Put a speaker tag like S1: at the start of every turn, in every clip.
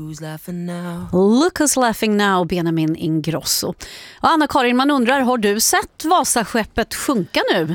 S1: who's laughing now.
S2: Look who's laughing now, Benjamin Ingrosso. Och Anna-Karin, man undrar, har du sett Vasaskeppet sjunka nu?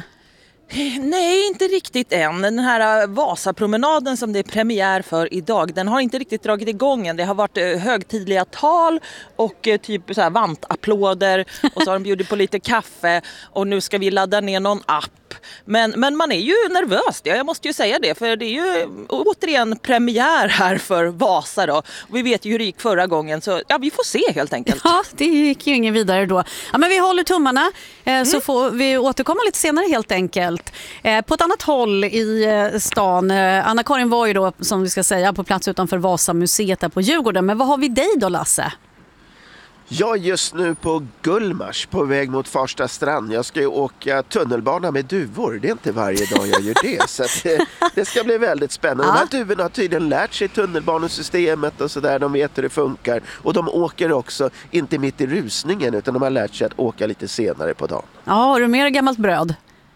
S3: Nej, inte riktigt än. Den här Vasapromenaden som det är premiär för idag, den har inte riktigt dragit igång än. Det har varit högtidliga tal och typ så här vantapplåder och så har de bjudit på lite kaffe och nu ska vi ladda ner någon app. Men man är ju nervös, jag måste ju säga det, för det är ju återigen premiär här för Vasa då. Och vi vet ju hur det gick förra gången, så ja, vi får se helt enkelt.
S2: Ja, det gick ju ingen vidare då. Ja, men vi håller tummarna så får vi återkomma lite senare helt enkelt. På ett annat håll i stan, Anna-Karin var ju då, som vi ska säga, på plats utanför Vasamuseet där på Djurgården. Men vad har vi dig då, Lasse?
S4: Jag är just nu på Gullmars på väg mot Farsta strand. Jag ska ju åka tunnelbana med duvor. Det är inte varje dag jag gör det. Så att, det ska bli väldigt spännande. De här duvorna har tydligen lärt sig tunnelbanesystemet och sådär. De vet hur det funkar. Och de åker också inte mitt i rusningen, utan de har lärt sig att åka lite senare på dagen.
S2: Ja, har du mer gammalt bröd?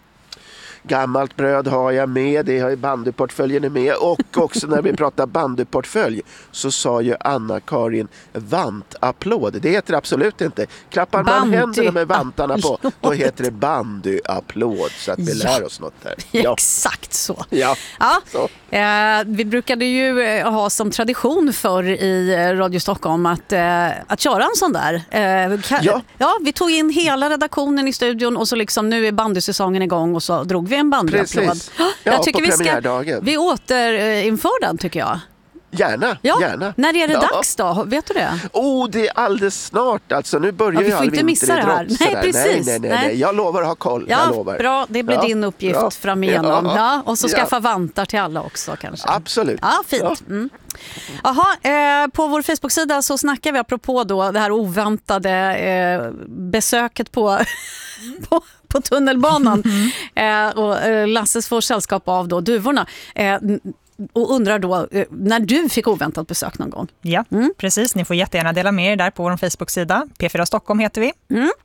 S4: Gammalt bröd har jag med, det har ju bandyportföljen med, och också när vi pratar bandyportfölj så sa ju Anna-Karin vantapplåd. Det heter det absolut inte. Klappar man händerna med vantarna på, då heter det bandyapplåd, så att vi lär oss något här.
S2: Ja. Exakt så.
S4: Ja.
S2: Så. Vi brukade ju ha som tradition för i Radio Stockholm att köra en sån där. Ja, vi tog in hela redaktionen i studion och så liksom nu är bandysäsongen igång och så drog vi en bandyapplåd. Jag tycker vi återinför den, tycker jag.
S4: Gärna.
S2: När är det dags då? Vet du det?
S4: Det är alldeles snart. Alltså, nu börjar
S2: vi får inte missa det här. Nej, precis.
S4: Nej. Jag lovar att ha koll.
S2: Ja,
S4: jag lovar.
S2: Bra. Det blir din uppgift framigenom. Ja, och så skaffa vantar till alla också kanske.
S4: Absolut.
S2: Ja, fint. Mm. Jaha, på vår Facebook-sida så snackar vi apropå då det här oväntade besöket på tunnelbanan. Och Lasses får sällskap av då duvorna. Och undrar då när du fick oväntat besök någon gång.
S5: Ja, precis. Ni får jättegärna dela med er där på vår Facebook-sida. P4 Stockholm heter vi.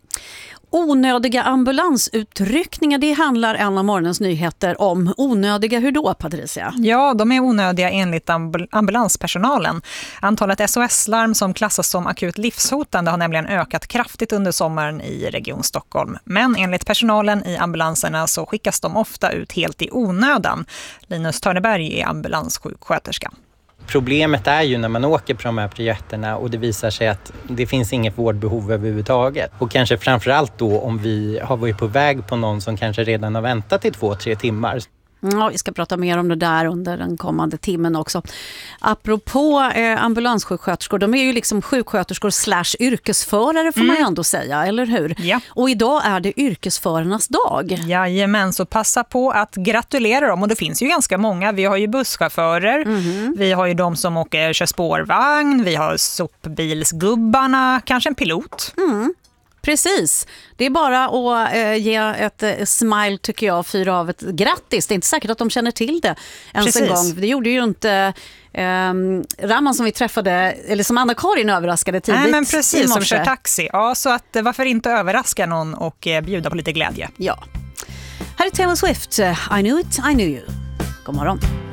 S2: Onödiga ambulansutryckningar, det handlar en av morgonens nyheter om. Onödiga hur då, Patricia?
S5: Ja, de är onödiga enligt ambulanspersonalen. Antalet SOS-larm som klassas som akut livshotande har nämligen ökat kraftigt under sommaren i Region Stockholm. Men enligt personalen i ambulanserna så skickas de ofta ut helt i onödan. Linus Törneberg är ambulanssjuksköterska.
S6: Problemet är ju när man åker på de här projekterna och det visar sig att det finns inget vårdbehov överhuvudtaget. Och kanske framförallt då om vi har varit på väg på någon som kanske redan har väntat i 2-3 timmar.
S2: Ja, vi ska prata mer om det där under den kommande timmen också. Apropå ambulanssjuksköterskor, de är ju liksom sjuksköterskor / yrkesförare får man ju ändå säga, eller hur?
S5: Ja.
S2: Och idag är det yrkesförarnas dag.
S5: Jajamän, så passa på att gratulera dem. Och det finns ju ganska många. Vi har ju busschaufförer, vi har ju de som kör spårvagn, vi har sopbilsgubbarna, kanske en pilot.
S2: Precis. Det är bara att ge ett smile, tycker jag, fyra av ett grattis. Det är inte säkert att de känner till det ens en gång. Det gjorde ju inte Ramman som vi träffade, eller som Anna-Karin överraskade tidigt.
S5: Nej, men precis, som kör taxi. Ja, så att varför inte överraska någon och bjuda på lite glädje?
S2: Ja. Här är Taylor Swift. I knew it, I knew you. God morgon.